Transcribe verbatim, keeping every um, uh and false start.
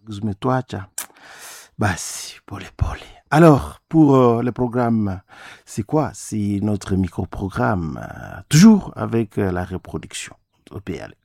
zimetuacha. Basi pole pole. Alors pour euh, le programme, c'est quoi? C'est notre micro-programme, euh, toujours avec euh, la reproduction. O P L.